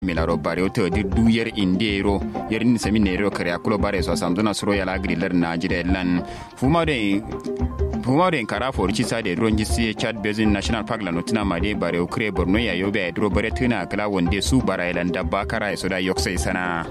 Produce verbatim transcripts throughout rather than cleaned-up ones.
milaro bare to di du yer indero yer ni seminero kare akulo bare so samduna suro yala griler na jide lan fuma de fuma de kara for ci sade ronji si Chad Basin National Park la notina made bare o kre borno ya yobe dro bare tuna kala wonde su bara ilan dabba kara so da yoksai sana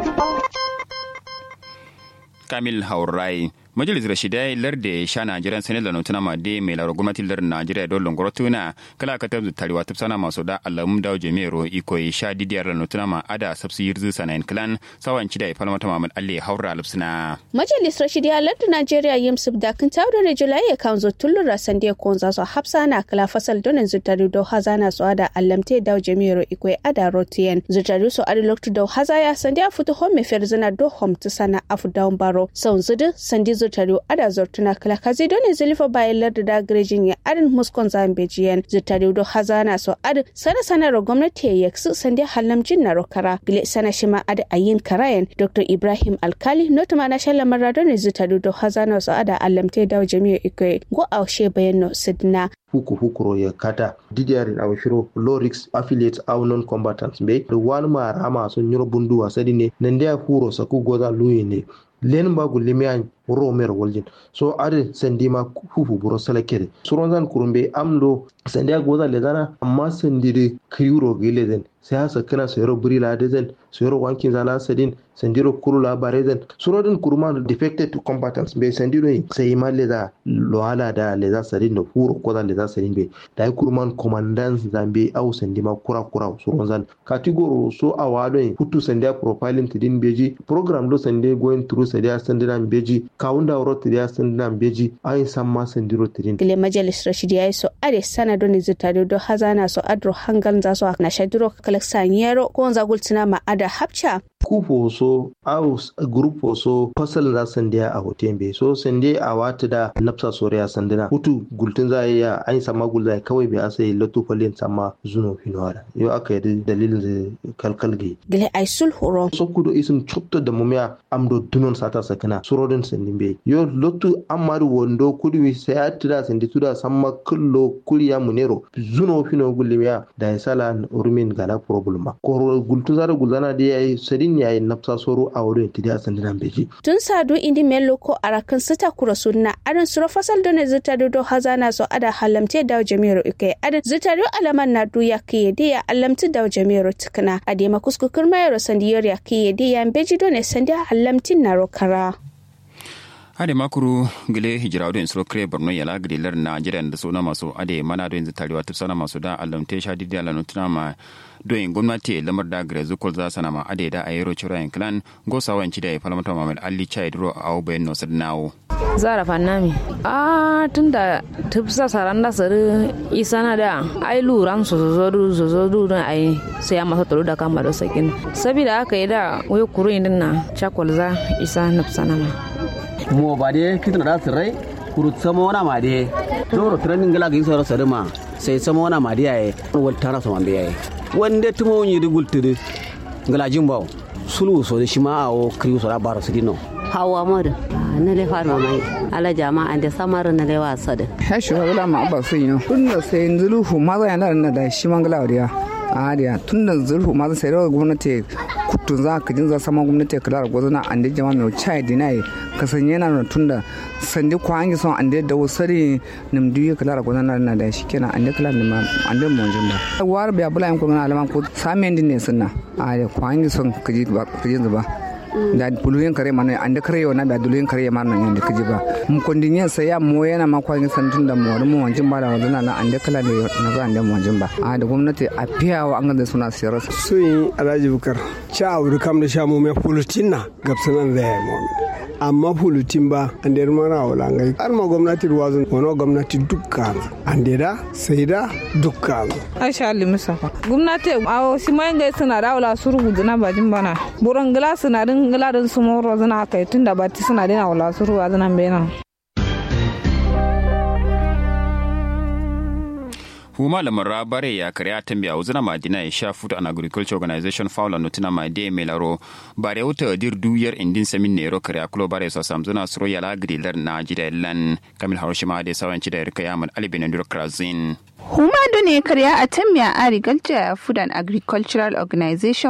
Kamil Haurai Majalis Rashidai larde sha Najeriya sanin da notuna made mai laro gwamnatin lar Najeriya don longoro tuna kala ka tabzu tariwa tafsana masu da alamun dawo jami'aro iko sha didiyar la notuna ma ada sabsi yirzu sanayin clan sawan ci da ifal mata Muhammad Ali Haura Lubsina Majalis Rashidai larde Najeriya yimsub da kan tawo da Julai ya kanzo tullun rasan da konza so hafsana kala fasal donin zutari do hazana so ada alamte dawo jami'aro iko ada rotiyen zutari so ada loktu do hazaya sandia futu home ferzana do hom tsana afu down baro sau zudu sandi zutariyo ada zortuna kala kazi dole zilifa bayan larda da garejin ya adin muskon zambejiyan zutariyo do hazana so ad sana sana ro gwamnati ya yaksu sandi halamjin na rokara gile sana shima ad ayin karayan Dr Ibrahim Alkali notuma na shalla maradon zutariyo do hazana so ada alamte dawo jami'a ikoy go aushe bayan sidna huku hukuro ya kata didiarin awashiro low risk affiliates aw non combatants be the one ma rama so nyoro bundu wasadi ne nende huro saku goza luyi ne len ba gulimiyan romer waljin so ade sendima hufu buro salakere suronzan kurumbe amdo sendia goza lezana amma sendiri kiyuro gilezen sai hasa kana sayro burila dezen sayro wankin zala sadin sendiro kurula barezen surodin kurman defected to combatants be sendiro sai ma leza lohala da leza sadin no huro goza leza sadin be dai kurman commandants zambe au sendima kura kura suronzan category so awado hutu sendia profiling tidin beji program do sende going through sendia sendina beji kawunda wuroti ya sandina beji ayin samma sandiro tirin gile majalis rashidi yayi so ade sanado ni zutari do hazana so adro hangal za so na shadiro kalaksan yero ko za gultina ma ada hapcha kupo so aus grupo so fasal za sandiya a hotembe so sande a wata da nafsa soriya sandina hutu gultun za ya ayin samma gulza kawai bai asai latu falin samma zuno finwara yo aka yi dalilin kalkalge gile ay sul horo so kudo isin chotto da mumiya amdo dunon sata sakana surodin sandin be yo lotu amaru wondo kudi sai atira sandi tuda samma kullo kuriya munero zuno fino gulmiya da sala urmin gala problema ko gultun za da gulzana da yayi sadin yayin nafsa soro a wurin tidiya sandinan beji tun sadu indi mello ko arakan sita kura sunna adan suro fasal done zita do hazana so ada halamte daw jami'ar ikai adan zita do alaman na du yakiye de ya alamti daw jami'ar tukna ade makuskukur mayro sandiyar yakiye de ya beji done sandi halamtin na rokara ade makuru gile hijira do insro kre borno yala gidilar Najeriya da suna masu ade mana do yanzu tarewa tafsana masu da alamte shadi da lanutuna ma doyin gwamnati lamar da gare zukul za sana ma ade da ayero chirayen clan go sawanci da falmata Muhammad Ali Chaidro au bayan no sadnawo zara fannami a tunda tafsa saranda sare isana da ai luran su zo du zo du don ai sai ya masa taro da kama da sakin saboda haka yi da wai kuruin din na chakol za isa nafsana ma mo ba de kitna da tsirai kurut samo na ma de zoro training gala gin soro sadama sai samo na ma de ai wal tara so ambe ai wanda tumo ni rigultude gala jimbaw sulu so de shima awo kriu so da baro sidino hawa moda na le farma mai ala jama'a da samar na le wasa da hashi wala ma ba sai no tunda sai nzulu fu ma za yana da shi mangala wariya a hadiya tunda nzulu ma sai ro gwamnati kutun za ka jin za sama gwamnati kula da gwazana an da jama'a mai chai dinai kasanye na tunda sandi kwangi son an da wasari nim duye kula da gwazana na da shi kenan an da kula da an da mun jin ba war biya bula yan kuma alaman ko samen din ne sunna a da kwangi son kaji ba kaji ba da buluyen kare mana an da kare yana da buluyen kare mana nan da kaji ba mun kondinyen sai ya mo yana ma kwangi santun da mu mu wanjin ba da wazana na an da kala da na za an da mu wanjin ba a da gwamnati a fiyawa an ga suna siyar su yi Alhaji Bukar cha aure kam da sha mu me fulutinna gabsanan da mu amma fulutin ba an da mara wala ngai har ma gwamnati ruwazun wono gwamnati dukkan an da sai da dukkan Aisha Ali Musafa gwamnati a shi mai ngai suna da wala surgu na bajin bana buran glass na din gladin su moro zana kai tunda bati suna da wala surwa zana bena Huma lamar bare ya karya tambaya uzuna madina ya sha Food and Agriculture Organization Faula Nutina Made Melaro bare wuta dir duyar indin samin nero karya kulo bare so samzuna suro yala grilar na jidelan Kamil Harushima da sawanci da rika yaman alibin ndur krazin. Huma ne karya a tambaya Agriculture Food and Agricultural Organization